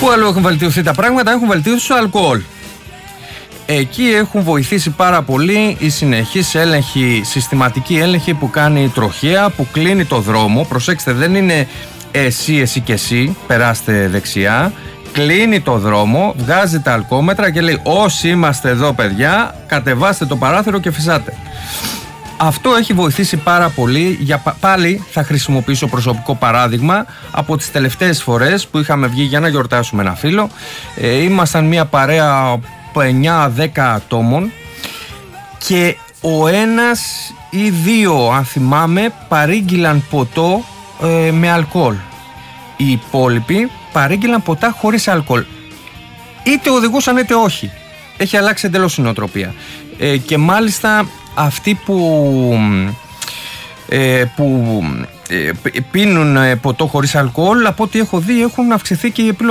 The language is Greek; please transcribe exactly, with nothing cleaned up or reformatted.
Πού άλλο έχουν βελτιωθεί τα πράγματα? Έχουν βελτιωθεί στο αλκοόλ. Εκεί έχουν βοηθήσει πάρα πολύ οι συνεχείς έλεγχοι, συστηματικοί έλεγχοι που κάνει η τροχέα, που κλείνει το δρόμο. Προσέξτε, δεν είναι εσύ, εσύ και εσύ, περάστε δεξιά. Κλείνει το δρόμο, βγάζει τα αλκόμετρα και λέει: όσοι είμαστε εδώ, παιδιά, κατεβάστε το παράθυρο και φυσάτε. Αυτό έχει βοηθήσει πάρα πολύ. Για, πάλι θα χρησιμοποιήσω προσωπικό παράδειγμα από τις τελευταίες φορές που είχαμε βγει για να γιορτάσουμε ένα φίλο. Ε, ήμασταν μια παρέα εννιά δέκα ατόμων και ο ένας ή δύο, αν θυμάμαι, παρήγγειλαν ποτό ε, με αλκοόλ. Οι υπόλοιποι παρήγγειλαν ποτά χωρίς αλκοόλ. Είτε οδηγούσαν είτε όχι. Έχει αλλάξει εντελώς η νοοτροπία. Ε, και μάλιστα αυτοί που, ε, που ε, πίνουν ποτό χωρίς αλκοόλ, από ό,τι έχω δει, έχουν αυξηθεί και οι επιλογές.